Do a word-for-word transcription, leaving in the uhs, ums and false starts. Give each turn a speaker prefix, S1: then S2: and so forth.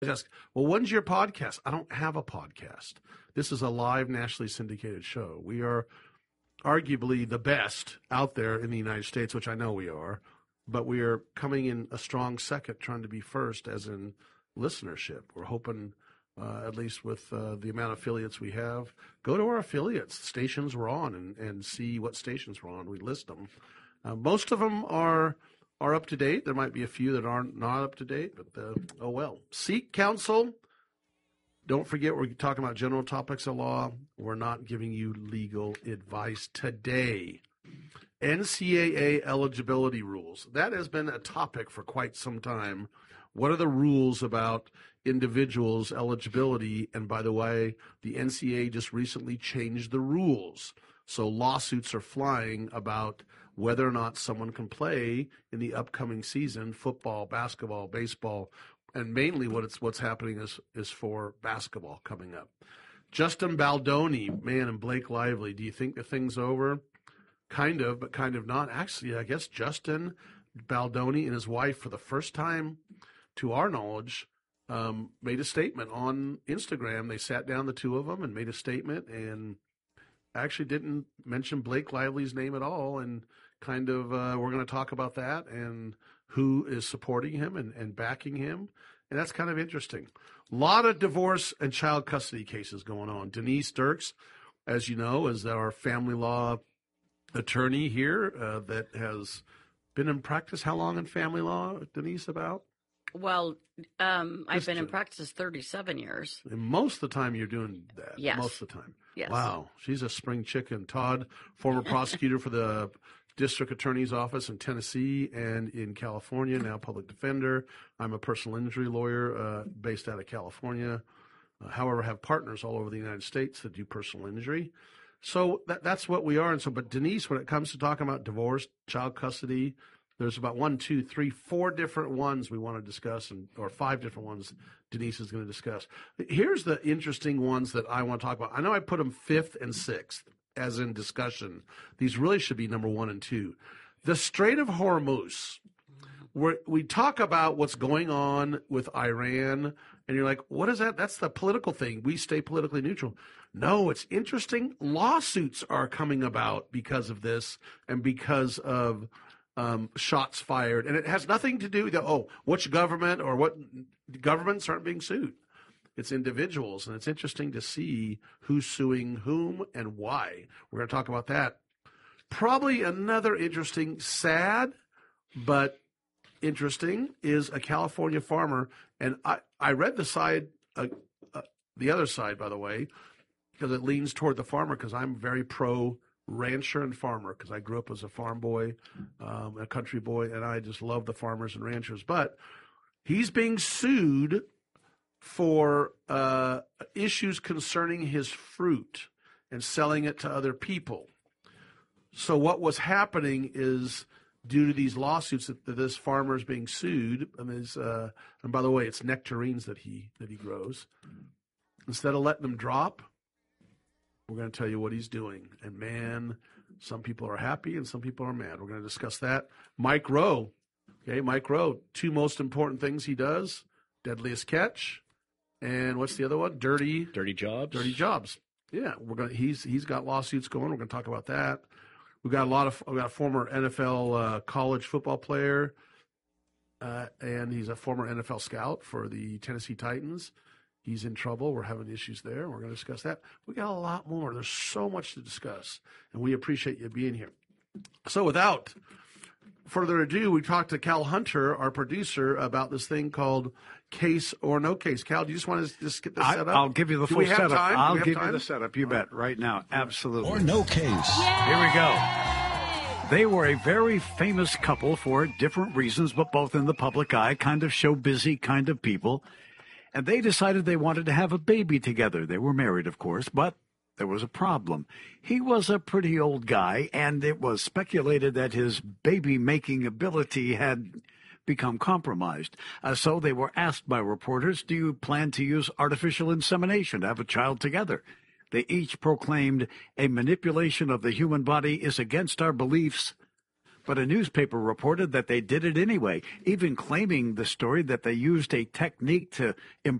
S1: ask, well, when's your podcast? I don't have a podcast. This is a live, nationally syndicated show. We are arguably the best out there in the United States, which I know we are, but we are coming in a strong second, trying to be first as in listenership. We're hoping, uh, at least with uh, the amount of affiliates we have, go to our affiliates, stations we're on, and, and see what stations we're on. We list them. Uh, most of them are are up to date. There might be a few that aren't not up to date, but uh, oh well. Seek counsel. Don't forget, we're talking about general topics of law. We're not giving you legal advice today. N C double A eligibility rules. That has been a topic for quite some time. What are the rules about individuals' eligibility? And by the way, the N C double A just recently changed the rules. So lawsuits are flying about whether or not someone can play in the upcoming season, football, basketball, baseball, and mainly what it's what's happening is is for basketball coming up. Justin Baldoni, man, and Blake Lively, do you think the thing's over? Kind of, but kind of not. Actually, I guess Justin Baldoni and his wife, for the first time, to our knowledge, um, made a statement on Instagram. They sat down, the two of them, and made a statement, and actually didn't mention Blake Lively's name at all, and kind of uh, we're going to talk about that and who is supporting him and, and backing him, and that's kind of interesting. A lot of divorce and child custody cases going on. Denise Dirks, as you know, is our family law attorney here uh, that has been in practice. How long in family law, Denise, about?
S2: Well, um, I've been in practice thirty-seven years.
S1: And most of the time you're doing that.
S2: Yes.
S1: Most of the time.
S2: Yes.
S1: Wow. She's a spring chicken. Todd, former prosecutor for the district attorney's office in Tennessee and in California, now public defender. I'm a personal injury lawyer uh, based out of California. Uh, however, I have partners all over the United States that do personal injury. So that, that's what we are. And so, but Denise, when it comes to talking about divorce, child custody, there's about one, two, three, four different ones we want to discuss, and or five different ones Denise is going to discuss. Here's the interesting ones that I want to talk about. I know I put them fifth and sixth as in discussion. These really should be number one and two. The Strait of Hormuz, where we talk about what's going on with Iran, and you're like, what is that? That's the political thing. We stay politically neutral. No, it's interesting. Lawsuits are coming about because of this and because of um, shots fired. And it has nothing to do with, the, oh, which government or what governments aren't being sued. It's individuals, and it's interesting to see who's suing whom and why. We're going to talk about that. Probably another interesting, sad, but interesting, is a California farmer. And I, I read the side, uh, uh, the other side, by the way, because it leans toward the farmer, because I'm very pro rancher and farmer, because I grew up as a farm boy, um, a country boy, and I just love the farmers and ranchers. But he's being sued for uh, issues concerning his fruit and selling it to other people. So what was happening is, due to these lawsuits, that, that this farmer is being sued, and, his, uh, and by the way, it's nectarines that he that he grows. Instead of letting them drop, we're going to tell you what he's doing. And man, some people are happy and some people are mad. We're going to discuss that. Mike Rowe, okay, Mike Rowe, two most important things he does: Deadliest Catch, and what's the other one? Dirty
S3: Dirty Jobs.
S1: Dirty Jobs. Yeah, we're going. He's he's got lawsuits going. We're going to talk about that. We've got a lot of. We got a former N F L uh, college football player, uh, and he's a former N F L scout for the Tennessee Titans. He's in trouble. We're having issues there. We're going to discuss that. We got a lot more. There's so much to discuss, and we appreciate you being here. So, without further ado, we talked to Cal Hunter, our producer, about this thing called Case or No Case. Cal, do you just want to just get this
S4: I,
S1: set up?
S4: I'll give you the
S1: do
S4: full setup.
S1: Time?
S4: I'll give
S1: time?
S4: you the setup. You bet. Right now. Absolutely.
S5: Or No Case.
S4: Yay! Here we go. They were a very famous couple for different reasons, but both in the public eye, kind of show busy kind of people. And they decided they wanted to have a baby together. They were married, of course, but there was a problem. He was a pretty old guy, and it was speculated that his baby-making ability had become compromised. Uh, so they were asked by reporters, do you plan to use artificial insemination to have a child together? They each proclaimed a manipulation of the human body is against our beliefs, But a newspaper reported that they did it anyway, even claiming the story that they used a technique to